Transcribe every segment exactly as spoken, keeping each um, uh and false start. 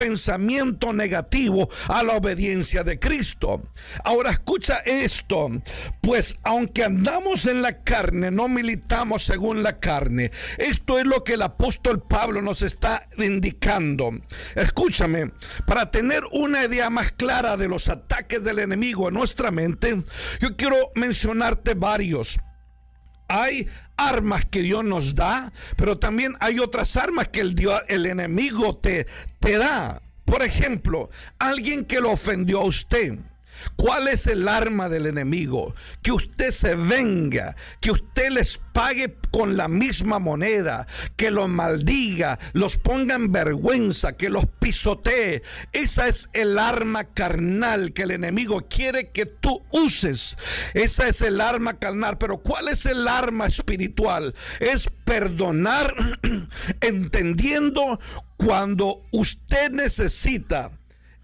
pensamiento negativo a la obediencia de Cristo. Ahora escucha esto, pues aunque andamos en la carne, no militamos según la carne. Esto es lo que el apóstol Pablo nos está indicando. Escúchame, para tener una idea más clara de los ataques del enemigo en nuestra mente, yo quiero mencionarte varios. Hay armas que Dios nos da, pero también hay otras armas que el, Dios, el enemigo te, te da. Por ejemplo, alguien que lo ofendió a usted. ¿Cuál es el arma del enemigo? Que usted se venga, que usted les pague con la misma moneda, que los maldiga, los ponga en vergüenza, que los pisotee. Esa es el arma carnal que el enemigo quiere que tú uses. Esa es el arma carnal. Pero ¿cuál es el arma espiritual? Es perdonar, entendiendo cuando usted necesita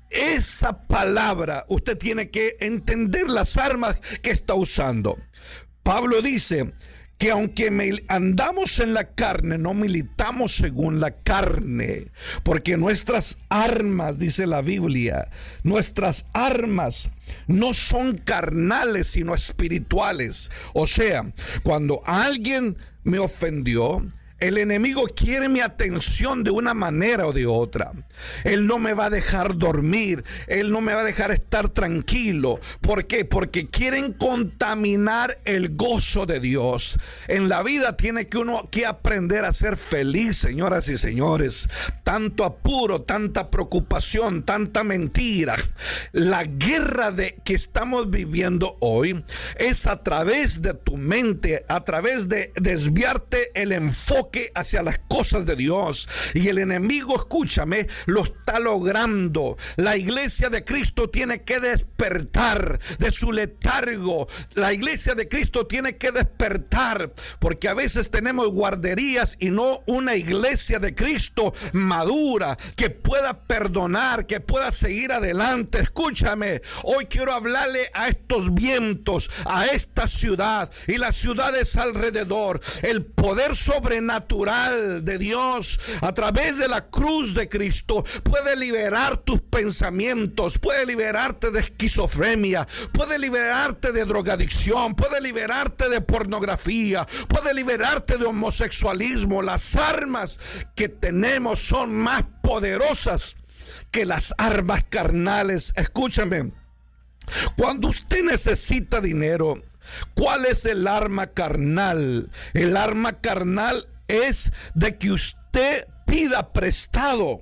esa palabra. Usted tiene que entender las armas que está usando. Pablo dice que aunque andamos en la carne, no militamos según la carne, porque nuestras armas, dice la Biblia, nuestras armas no son carnales, sino espirituales. O sea, cuando alguien me ofendió, el enemigo quiere mi atención de una manera o de otra. Él no me va a dejar dormir. Él no me va a dejar estar tranquilo. ¿Por qué? Porque quieren contaminar el gozo de Dios. En la vida tiene que uno que aprender a ser feliz, señoras y señores. Tanto apuro, tanta preocupación, tanta mentira. La guerra de que estamos viviendo hoy es a través de tu mente, a través de desviarte el enfoque hacia las cosas de Dios. Y el enemigo, escúchame, lo está logrando. La iglesia de Cristo tiene que despertar de su letargo. La iglesia de Cristo tiene que despertar, porque a veces tenemos guarderías y no una iglesia de Cristo madura, que pueda perdonar, que pueda seguir adelante. Escúchame, hoy quiero hablarle a estos vientos, a esta ciudad y las ciudades alrededor. El poder sobrenatural de Dios a través de la cruz de Cristo puede liberar tus pensamientos, puede liberarte de esquizofrenia, puede liberarte de drogadicción, puede liberarte de pornografía, puede liberarte de homosexualismo. Las armas que tenemos son más poderosas que las armas carnales. Escúchame, cuando usted necesita dinero, ¿cuál es el arma carnal? El arma carnal es de que usted pida prestado.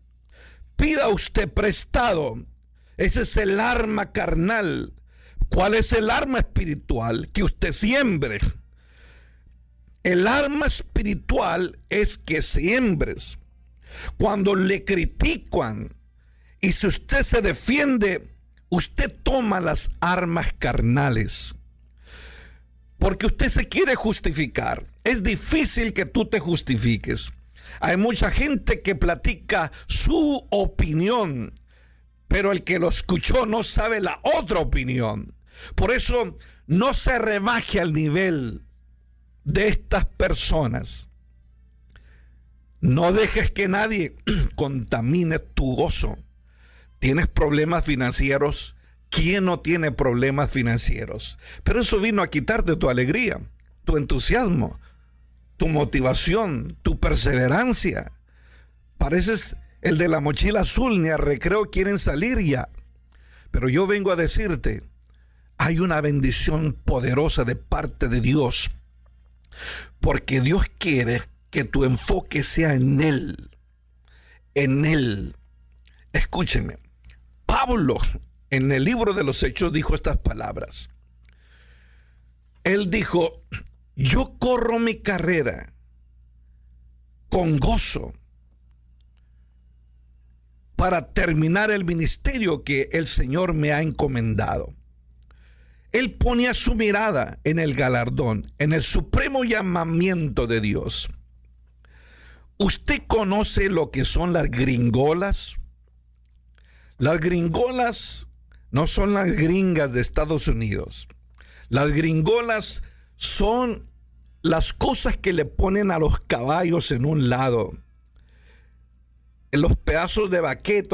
Pida usted prestado. Ese es el arma carnal. ¿Cuál es el arma espiritual? Que usted siembre. El arma espiritual es que siembres. Cuando le critican y si usted se defiende, usted toma las armas carnales. Porque usted se quiere justificar. Es difícil que tú te justifiques. Hay mucha gente que platica su opinión, pero el que lo escuchó no sabe la otra opinión. Por eso no se rebaje al nivel de estas personas. No dejes que nadie contamine tu gozo. ¿Tienes problemas financieros? ¿Quién no tiene problemas financieros? Pero eso vino a quitarte tu alegría, tu entusiasmo, tu motivación, tu perseverancia. Pareces el de la mochila azul, ni a recreo quieren salir ya. Pero yo vengo a decirte, hay una bendición poderosa de parte de Dios, porque Dios quiere que tu enfoque sea en Él, en Él. Escúchenme, Pablo en el libro de los Hechos dijo estas palabras. Él dijo: yo corro mi carrera con gozo para terminar el ministerio que el Señor me ha encomendado. Él ponía su mirada en el galardón, en el supremo llamamiento de Dios. ¿Usted conoce lo que son las gringolas? Las gringolas no son las gringas de Estados Unidos. Las gringolas son las cosas que le ponen a los caballos en un lado. los pedazos de baqueto